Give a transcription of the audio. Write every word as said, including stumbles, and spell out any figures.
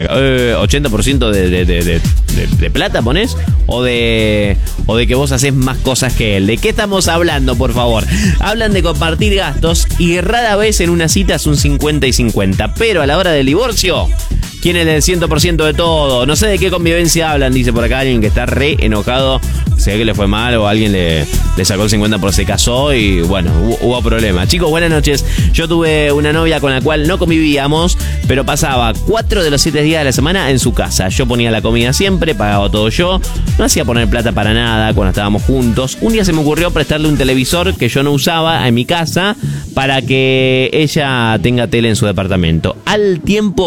eh, ochenta por ciento de, de, de, de, de, de plata ponés, o de, o de que vos haces más cosas que él. ¿De qué estamos hablando, por favor? Hablan de compartir gastos y rara vez en una cita es un cincuenta y cincuenta, pero a la hora del divorcio, ¿quién es del cien por ciento de todo? No sé de qué convivencia hablan, dice por acá alguien que está re enojado. Se ve que le fue mal o alguien le, le sacó el cincuenta por se casó y bueno, hubo, hubo problemas. Chicos, buenas noches. Yo tuve una novia con la cual no convivíamos, pero pasaba cuatro de los siete días de la semana en su casa. Yo ponía la comida siempre, pagaba todo yo. No hacía poner plata para nada cuando estábamos juntos. Un día se me ocurrió prestarle un televisor que yo no usaba en mi casa para que ella tenga tele en su departamento. Al tiempo